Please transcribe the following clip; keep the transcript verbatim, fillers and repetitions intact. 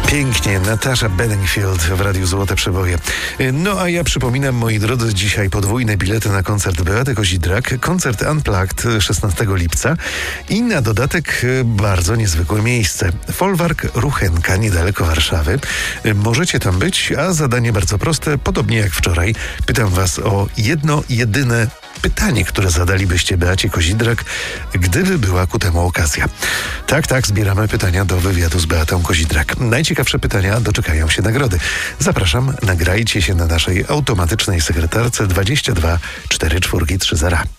Pięknie, Natasza Bedingfield w Radiu Złote Przeboje. No a ja przypominam, moi drodzy, dzisiaj podwójne bilety na koncert Beaty Kozidrak, koncert Unplugged szesnastego lipca i na dodatek bardzo niezwykłe miejsce. Folwark Ruchenka, niedaleko Warszawy. Możecie tam być, a zadanie bardzo proste, podobnie jak wczoraj. Pytam was o jedno, jedyne pytanie, które zadalibyście Beacie Kozidrak, gdyby była ku temu okazja. Tak, tak, zbieramy pytania do wywiadu z Beatą Kozidrak. Najciekawsze pytania doczekają się nagrody. Zapraszam, nagrajcie się na naszej automatycznej sekretarce dwadzieścia dwa czterdzieści cztery trzy zero.